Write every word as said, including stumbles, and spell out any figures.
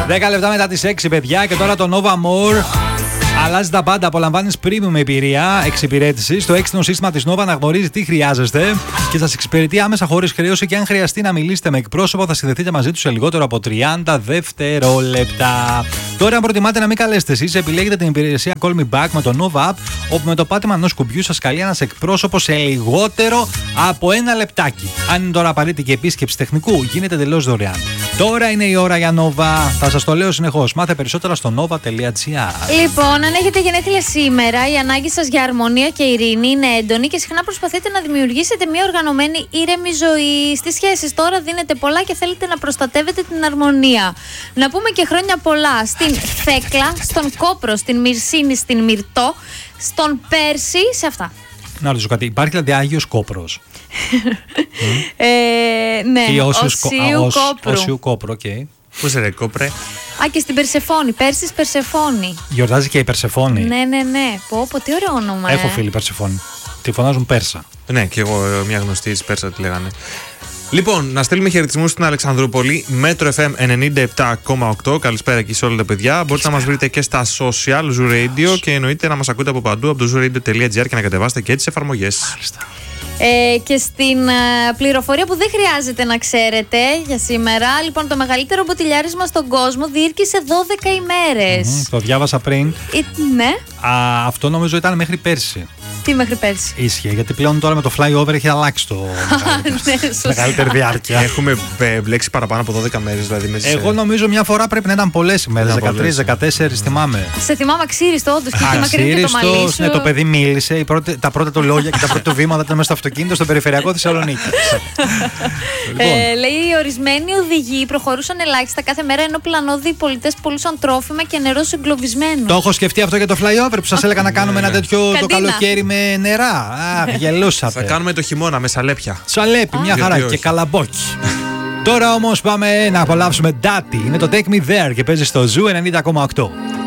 δέκα λεπτά μετά τις έξι, παιδιά, και τώρα το Nova More. Αλλάζει τα πάντα. Απολαμβάνεις premium εμπειρία εξυπηρέτησης. Το έξυπνο σύστημα της Nova αναγνωρίζει τι χρειάζεστε και σας εξυπηρετεί άμεσα χωρίς χρέωση. Και αν χρειαστεί να μιλήσετε με εκπρόσωπο, θα συνδεθείτε μαζί του σε λιγότερο από τριάντα δευτερόλεπτα. Τώρα, αν προτιμάτε να μην καλέσετε εσείς, επιλέγετε την υπηρεσία Call Me Back με το Nova App, όπου με το πάτημα ενός κουμπιού σας καλεί ένας εκπρόσωπος σε λιγότερο από ένα λεπτάκι. Αν είναι τώρα απαραίτητη και επίσκεψη τεχνικού, γίνεται εντελώς δωρεάν. Τώρα είναι η ώρα για Nova. Θα σας το λέω συνεχώς. Μάθε περισσότερα στο nova τελεία gr. Λοιπόν, αν έχετε γενέθλια σήμερα, η ανάγκη σας για αρμονία και ειρήνη είναι έντονη και συχνά προσπαθείτε να δημιουργήσετε μια οργανωμένη ήρεμη ζωή. Στις σχέσεις τώρα δίνετε πολλά και θέλετε να προστατεύετε την αρμονία. Να πούμε και χρόνια πολλά στην Θέκλα, στον Κόπρο, στην Μυρσίνη, στην Μυρτό, στον Πέρση, σε αυτά. Να ρωτήσω κάτι. Υπάρχει δηλαδή Άγιος Κόπρος? ε, ναι, ή Οσίου Κόπρου. Οσίου Κόπρου, οκ. Πώς είναι, Κόπρε? Α, και στην Περσεφόνη, Πέρσης Περσεφόνη. Γιορτάζει και η Περσεφόνη. Ναι, ναι, ναι. Πω, πω, τι ωραίο όνομα. Έχω ε. φίλοι Περσεφόνη. Τη φωνάζουν Πέρσα. Ναι, και εγώ μια γνωστή της Πέρσα τη λέγανε. Λοιπόν, να στείλουμε χαιρετισμούς στην Αλεξανδρούπολη, Μέτρο εφ εμ ενενήντα επτά κόμμα οκτώ. Καλησπέρα εκεί σε όλα τα παιδιά. Καλησπέρα. Μπορείτε να μας βρείτε και στα social, Zoo Radio, και εννοείται να μας ακούτε από παντού, από το zoo radio τελεία gr, και να κατεβάσετε και τις εφαρμογές. Μάλιστα. Ε, και στην uh, πληροφορία που δεν χρειάζεται να ξέρετε για σήμερα, λοιπόν, το μεγαλύτερο μποτιλιάρισμα στον κόσμο διήρκησε δώδεκα ημέρες. Mm-hmm, το διάβασα πριν. Ε, ναι. Α, αυτό νομίζω ήταν μέχρι πέρσι. Τι μέχρι πέρσι? Ίσχυε, γιατί πλέον τώρα με το flyover έχει αλλάξει το μεγαλύτερη διάρκεια. Έχουμε μπλέξει παραπάνω από δώδεκα μέρες, δηλαδή μέσα σε... Εγώ νομίζω μια φορά πρέπει να ήταν πολλές ημέρες, δεκατρείς δεκατέσσερις, θυμάμαι. Σε θυμάμαι αξίριστο, όντως, και μακρύνει και το μαλλί σου. Ναι, το παιδί μίλησε, οι πρώτη, τα πρώτα του λόγια και τα πρώτα του βήματα ήταν μέσα στο αυτοκίνητο στο περιφερειακό Θεσσαλονίκη. Λοιπόν. ε, λέει, ορισμένοι οδηγοί προχωρούσαν ελάχιστα κάθε μέρα, ενώ πλανώδη οι πολιτές πωλούσαν τρόφιμα και νερό συγκλωβισμένο. Το έχω σκεφτεί αυτό για το flyover που σας έλεγα να κάνουμε ένα τέτοιο το καλοκαίρι με νερά. Αχ, γελούσατε. Θα κάνουμε το χειμώνα με σαλέπια. Σαλέπι, μια χαρά, και καλαμπόκι. Τώρα όμως πάμε να απολαύσουμε Daddy. Είναι το Take Me There και παίζει στο Zoo ενενήντα κόμμα οκτώ.